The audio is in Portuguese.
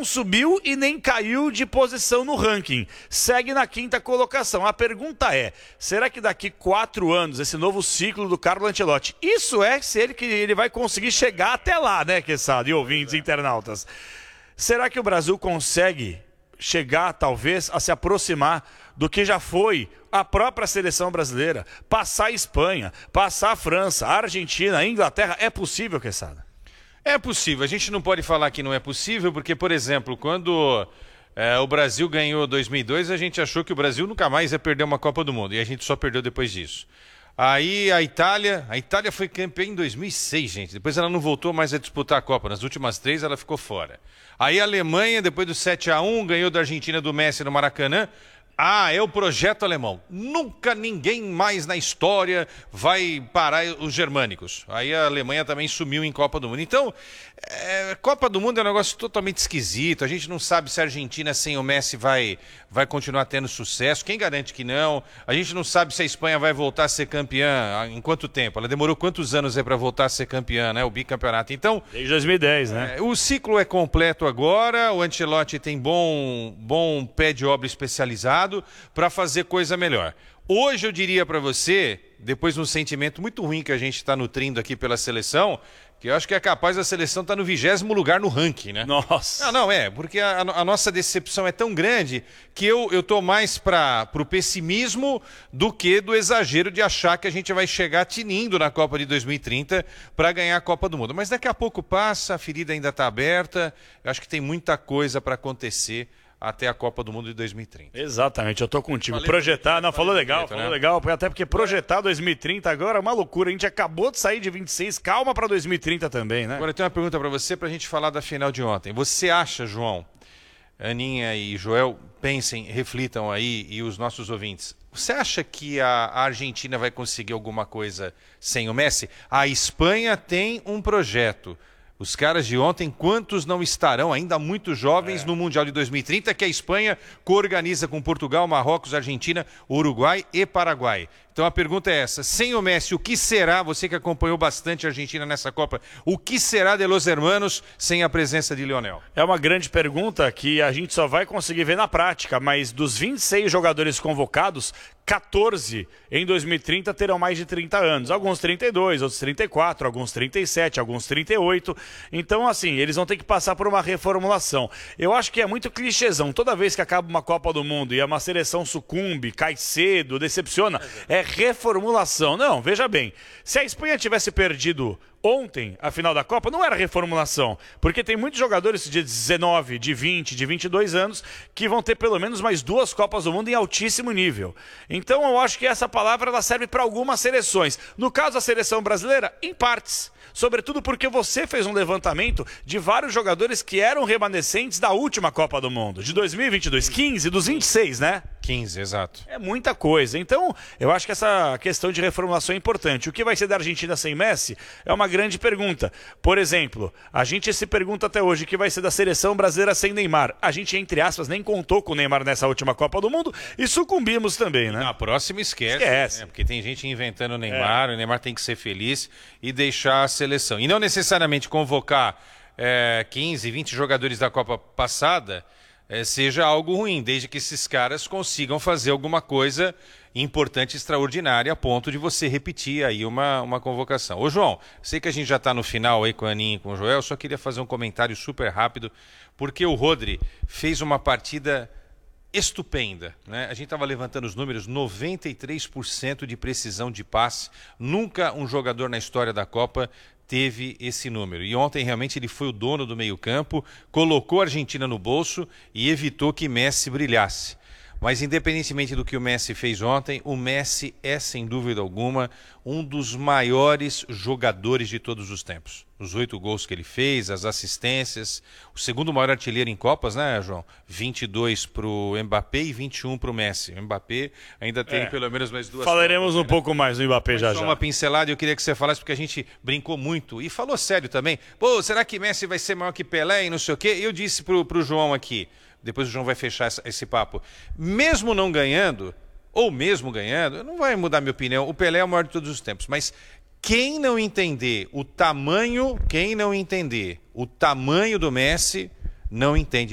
não subiu e nem caiu de posição no ranking. Segue na 5ª colocação. A pergunta é, será que daqui 4 anos, esse novo ciclo do Carlo Ancelotti, isso é se ele vai conseguir chegar até lá, né, Quesada e ouvintes internautas? Será que o Brasil consegue chegar, talvez, a se aproximar do que já foi a própria seleção brasileira? Passar a Espanha, passar a França, a Argentina, a Inglaterra, é possível, Quesada? É possível. A gente não pode falar que não é possível, porque, por exemplo, quando o Brasil ganhou 2002, a gente achou que o Brasil nunca mais ia perder uma Copa do Mundo, e a gente só perdeu depois disso. Aí a Itália foi campeã em 2006, gente. Depois ela não voltou mais a disputar a Copa. Nas últimas 3 ela ficou fora. Aí a Alemanha, depois do 7-1, ganhou da Argentina do Messi no Maracanã. Ah, é o projeto alemão. Nunca ninguém mais na história vai parar os germânicos. Aí a Alemanha também sumiu em Copa do Mundo. Então, Copa do Mundo é um negócio totalmente esquisito. A gente não sabe se a Argentina sem o Messi vai continuar tendo sucesso. Quem garante que não? A gente não sabe se a Espanha vai voltar a ser campeã em quanto tempo. Ela demorou quantos anos para voltar a ser campeã, né? O bicampeonato. Então, desde 2010, né? O ciclo é completo agora. O Ancelotti tem bom pé de obra especializado para fazer coisa melhor. Hoje eu diria para você, depois de um sentimento muito ruim que a gente está nutrindo aqui pela seleção, que eu acho que é capaz da seleção estar no 20º lugar no ranking, né? Nossa! Não, porque a nossa decepção é tão grande que eu tô mais para o pessimismo do que do exagero de achar que a gente vai chegar tinindo na Copa de 2030 para ganhar a Copa do Mundo. Mas daqui a pouco passa, a ferida ainda está aberta, eu acho que tem muita coisa para acontecer até a Copa do Mundo de 2030. Exatamente, eu tô contigo. Projetar, não, falou legal, até porque projetar 2030 agora é uma loucura. A gente acabou de sair de 26, calma para 2030 também, né? Agora eu tenho uma pergunta para você, para a gente falar da final de ontem. Você acha, João, Aninha e Joel, pensem, reflitam aí, e os nossos ouvintes, você acha que a Argentina vai conseguir alguma coisa sem o Messi? A Espanha tem um projeto. Os caras de ontem, quantos não estarão ainda muito jovens no Mundial de 2030, que a Espanha coorganiza com Portugal, Marrocos, Argentina, Uruguai e Paraguai? Então a pergunta é essa, sem o Messi, o que será, você que acompanhou bastante a Argentina nessa Copa, o que será de Los Hermanos sem a presença de Lionel? É uma grande pergunta que a gente só vai conseguir ver na prática, mas dos 26 jogadores convocados, 14 em 2030 terão mais de 30 anos. Alguns 32, outros 34, alguns 37, alguns 38. Então, assim, eles vão ter que passar por uma reformulação. Eu acho que é muito clichêzão. Toda vez que acaba uma Copa do Mundo e uma seleção sucumbe, cai cedo, decepciona, é reformulação. Não, veja bem, se a Espanha tivesse perdido ontem, a final da Copa, não era reformulação, porque tem muitos jogadores de 19, de 20, de 22 anos que vão ter pelo menos mais 2 Copas do Mundo em altíssimo nível. Então eu acho que essa palavra ela serve para algumas seleções. No caso da seleção brasileira, em partes. Sobretudo porque você fez um levantamento de vários jogadores que eram remanescentes da última Copa do Mundo, de 2022, 15 dos 26, né? 15, exato. É muita coisa. Então, eu acho que essa questão de reformulação é importante. O que vai ser da Argentina sem Messi é uma grande pergunta. Por exemplo, a gente se pergunta até hoje o que vai ser da seleção brasileira sem Neymar. A gente, entre aspas, nem contou com o Neymar nessa última Copa do Mundo e sucumbimos também, né? Na próxima esquece. Né? Porque tem gente inventando o Neymar, o Neymar tem que ser feliz e deixar a seleção. E não necessariamente convocar 15, 20 jogadores da Copa passada seja algo ruim, desde que esses caras consigam fazer alguma coisa importante, extraordinária, a ponto de você repetir aí uma convocação. Ô João, sei que a gente já está no final aí com a Aninha e com o Joel, só queria fazer um comentário super rápido, porque o Rodri fez uma partida estupenda, né? A gente estava levantando os números, 93% de precisão de passe, nunca um jogador na história da Copa teve esse número. E ontem realmente ele foi o dono do meio-campo, colocou a Argentina no bolso e evitou que Messi brilhasse. Mas independentemente do que o Messi fez ontem, o Messi é, sem dúvida alguma, um dos maiores jogadores de todos os tempos. Os 8 gols que ele fez, as assistências, o segundo maior artilheiro em Copas, né, João? 22 para o Mbappé e 21 para o Messi. O Mbappé ainda tem pelo menos mais 2. Falaremos um pouco mais do Mbappé já. Só uma pincelada, eu queria que você falasse, porque a gente brincou muito e falou sério também. Pô, será que Messi vai ser maior que Pelé e não sei o quê? Eu disse pro João aqui, depois o João vai fechar esse papo, mesmo não ganhando, ou mesmo ganhando, não vai mudar minha opinião, o Pelé é o maior de todos os tempos, mas quem não entender o tamanho do Messi, não entende